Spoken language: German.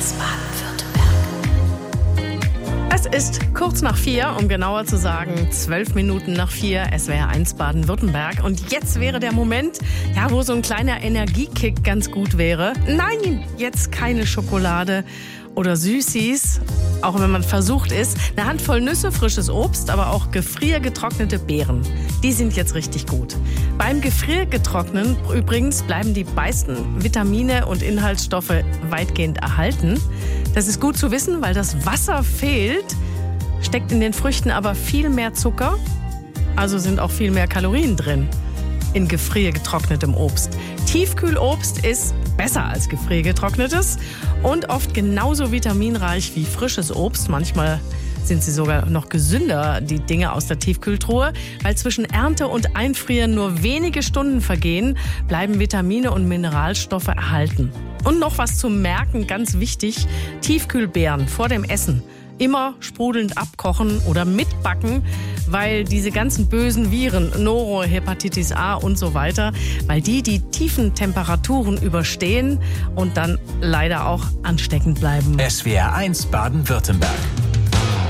Baden-Württemberg. Es ist kurz nach 4, um genauer zu sagen 12 Minuten nach 4, SWR 1 Baden-Württemberg. Und jetzt wäre der Moment, wo so ein kleiner Energiekick ganz gut wäre. Nein, jetzt keine Schokolade oder Süßis, auch wenn man versucht ist. Eine Handvoll Nüsse, frisches Obst, aber auch gefriergetrocknete Beeren. Die sind jetzt richtig gut. Beim Gefriergetrocknen übrigens bleiben die meisten Vitamine und Inhaltsstoffe weitgehend erhalten. Das ist gut zu wissen, weil das Wasser fehlt, steckt in den Früchten aber viel mehr Zucker, also sind auch viel mehr Kalorien drin in gefriergetrocknetem Obst. Tiefkühlobst ist besser als gefriergetrocknetes und oft genauso vitaminreich wie frisches Obst. Manchmal sind sie sogar noch gesünder, die Dinge aus der Tiefkühltruhe. Weil zwischen Ernte und Einfrieren nur wenige Stunden vergehen, bleiben Vitamine und Mineralstoffe erhalten. Und noch was zu merken, ganz wichtig, Tiefkühlbeeren vor dem Essen immer sprudelnd abkochen oder mitbacken, weil diese ganzen bösen Viren, Noro, Hepatitis A und so weiter, weil die tiefen Temperaturen überstehen und dann leider auch ansteckend bleiben. SWR 1 Baden-Württemberg.